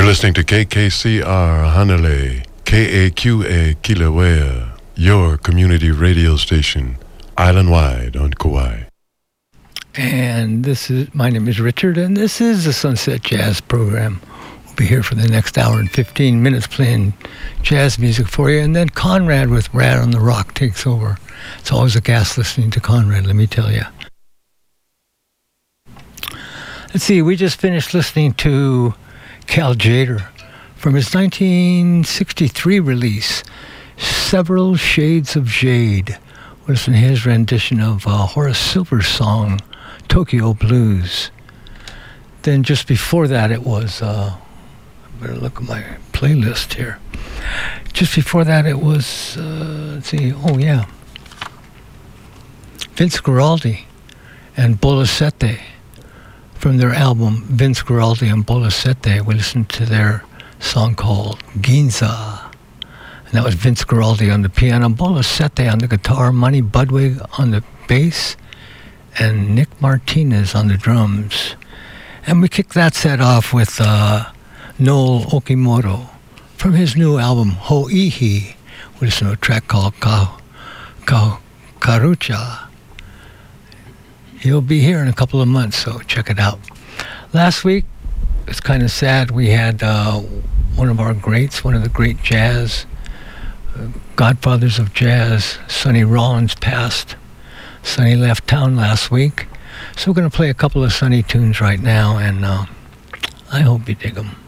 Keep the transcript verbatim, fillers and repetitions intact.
You're listening to K K C R Hanalei, K A Q A Kilauea, your community radio station, island-wide on Kauai. And this is, my name is Richard, and this is the Sunset Jazz program. We'll be here for the next hour and fifteen minutes playing jazz music for you, and then Conrad with Rad on the Rock takes over. It's always a gas listening to Conrad, let me tell you. Let's see, we just finished listening to Cal Tjader from his nineteen sixty-three release, Several Shades of Jade, was in his rendition of uh, Horace Silver's song, Tokyo Blues. Then just before that it was, uh, I better look at my playlist here. Just before that it was, uh, let's see, oh yeah, Vince Guaraldi and Bolasete. From their album, Vince Guaraldi and Bolasete, we listened to their song called Ginza. And that was Vince Guaraldi on the piano, Bolasete on the guitar, Monty Budwig on the bass, and Nick Martinez on the drums. And we kicked that set off with uh, Noel Okimoto from his new album, Ho'ihi. We listened to a track called Ka, Ka, Karucha. He'll be here in a couple of months, so check it out. Last week, it's kind of sad. We had uh, one of our greats, one of the great jazz, uh, godfathers of jazz, Sonny Rollins, passed. Sonny left town last week. So we're going to play a couple of Sonny tunes right now, and uh, I hope you dig them.